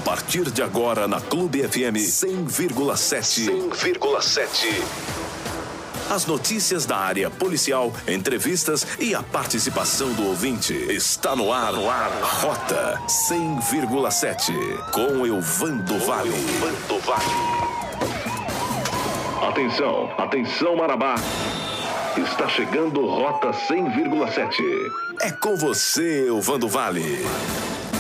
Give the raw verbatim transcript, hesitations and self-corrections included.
partir de agora na Clube F M cem vírgula sete. cem vírgula sete. As notícias da área policial, entrevistas e a participação do ouvinte. Está no ar, no ar. Rota cem vírgula sete. Com Elvando Vale. Elvando Vale. Atenção, atenção Marabá. Está chegando Rota cem vírgula sete. É com você, Elvando Vale.